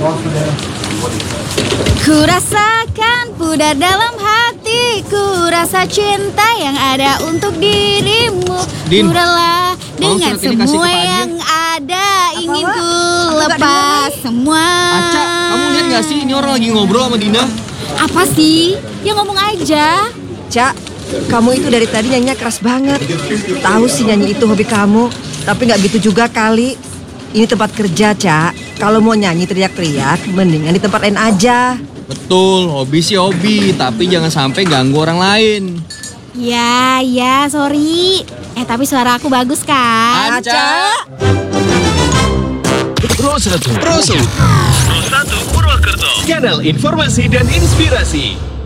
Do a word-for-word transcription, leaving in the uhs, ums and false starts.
Ku rasakan pudar dalam hatiku, rasa cinta yang ada untuk dirimu. Din, Ku rela dengan surat ini kasih semua ke Pak Adi. yang ada. Ingin Wak? ku Aku nggak lepas semua. Aca, kamu lihat gak sih ini orang lagi ngobrol sama Dina? Apa sih? Ya ngomong aja. Cak, kamu itu dari tadi nyanyinya keras banget. Tahu sih nyanyi itu hobi kamu, tapi nggak gitu juga kali. Ini tempat kerja, Cak. Kalau mau nyanyi teriak-teriak, mendingan di tempat lain aja. Betul, hobi sih hobi, tapi jangan sampai ganggu orang lain. Ya, ya, sorry. Eh, tapi suara aku bagus kan? Aca. Pro satu Pro satu Pro satu Purwokerto, channel informasi dan inspirasi.